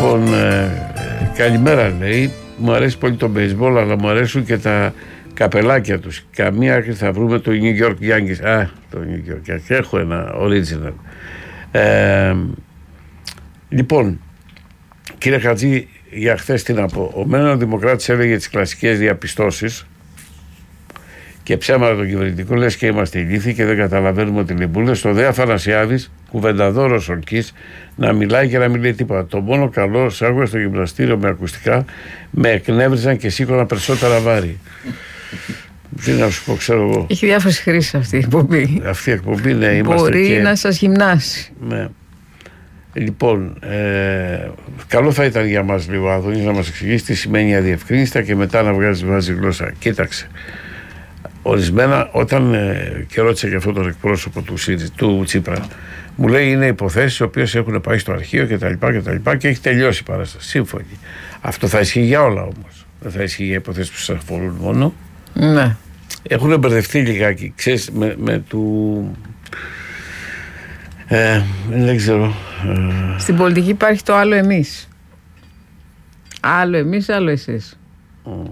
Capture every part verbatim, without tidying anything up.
Λοιπόν, ε, καλημέρα λέει. Μου αρέσει πολύ το baseball, αλλά μου αρέσουν και τα καπελάκια τους. Καμία άκρη θα βρούμε το New York Yankees. Α, το New York Yankees. Έχω ένα original. Ε, λοιπόν, κύριε Χατζή, για χθες τι να πω. Ο Μένων Δημοκράτης έλεγε τις κλασικές διαπιστώσεις και ψέματα των κυβερνητικών, λες και είμαστε ηλίθιοι και δεν καταλαβαίνουμε ότι λιμπούλε. Στο ΔΕ Αφανασιάδης, κουβενταδόρος ορκής, να μιλάει και να μην λέει τίποτα. Το μόνο καλό, σ' άκουγα στο γυμναστήριο με ακουστικά, με εκνεύριζαν και σήκωνα περισσότερα βάρη. Τι να σου πω, ξέρω εγώ. Έχει διάφορες χρήσεις αυτή η εκπομπή. Αυτή η εκπομπή, ναι, είμαστε. Μπορεί και... να σας γυμνάσει. Ναι. Λοιπόν, ε, καλό θα ήταν για μας λίγο Άδωνης να μας εξηγήσει τι σημαίνει αδιευκρίνηστα και μετά να βγάζει βάζει γλώσσα. Κοίταξε. Ορισμένα, όταν ε, και ρώτησα και αυτόν τον εκπρόσωπο του, του Τσίπρα, μου λέει είναι υποθέσεις οι οποίες έχουν πάει στο αρχείο κτλ. Και, και έχει τελειώσει η παράσταση. Σύμφωνοι. Αυτό θα ισχύει για όλα όμως. Δεν θα ισχύει για υποθέσεις που σας αφορούν μόνο. Ναι. Έχουν μπερδευτεί λιγάκι, ξέρεις, με, με του. Ε, δεν ξέρω. Ε, Στην πολιτική υπάρχει το άλλο εμείς. Άλλο εμείς, άλλο εσείς. Ο,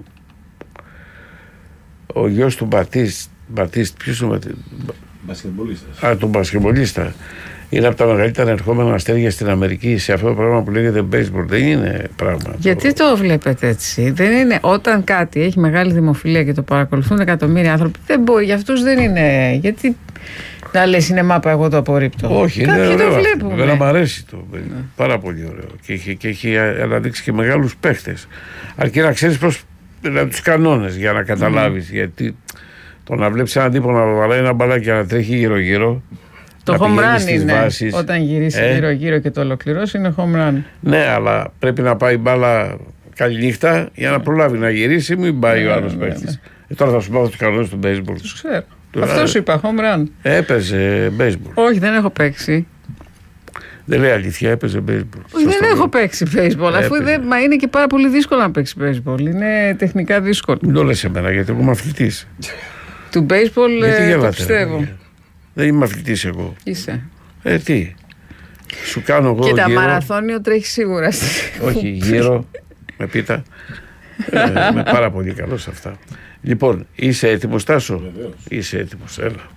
ο γιος του Μπατίστ, Μπατίστ ποιος είναι ο Μπασκετμπολίστας. Α, τον μπασκετμπολίστα. Είναι από τα μεγαλύτερα ερχόμενα αστέρια στην Αμερική σε αυτό το πράγμα που λέγεται baseball. Δεν είναι πράγμα. Γιατί το, το βλέπετε έτσι? Δεν είναι, όταν κάτι έχει μεγάλη δημοφιλία και το παρακολουθούν εκατομμύρια άνθρωποι, δεν μπορεί, για αυτούς δεν είναι. Γιατί να λες είναι μάπα, εγώ το απορρίπτω. Όχι, κάποιοι είναι ωραίο. το βλέπουν. Εμένα μου αρέσει το. Ναι. Πάρα πολύ ωραίο. Και έχει, και έχει αναδείξει και μεγάλους παίχτες. Αρκεί να ξέρεις προς δηλαδή, τους κανόνες για να καταλάβεις. Mm. Γιατί το να βλέπεις έναν τύπο να βαράει ένα μπαλάκι και να τρέχει γύρω-γύρω. Το home run είναι βάσεις, όταν γυρίσει ε? γύρω-γύρω και το ολοκληρώσει, είναι home run. Ναι, αλλά πρέπει να πάει μπάλα καληνύχτα για να προλάβει να γυρίσει, μην πάει ναι, ο άλλος παίκτης. Ναι, ναι. ε, τώρα θα σου πάω τους κανόνες του baseball. Τους ξέρω. Αυτό σου είπα, home run. Έπαιζε baseball. Όχι, δεν έχω παίξει. Δεν λέει αλήθεια, έπαιζε baseball. Όχι, δεν έχω παίξει baseball. Αφού δεν, μα είναι και πάρα πολύ δύσκολο να παίξει baseball. Είναι τεχνικά δύσκολο. Μην το λες εμένα, γιατί εγώ είμαι αθλητής. Του baseball ε, το πιστεύω. Ρε, δεν είμαι αθλητής εγώ. Είσαι. Ε, τι. Σου κάνω εγώ. Και τα γύρω, μαραθώνιο τρέχει σίγουρα. Όχι, γύρω με πίτα. ε, είμαι πάρα πολύ καλό σε αυτά. Λοιπόν, είσαι έτοιμος, Τάσο? Βεβαίως. Είσαι έτοιμος, έλα.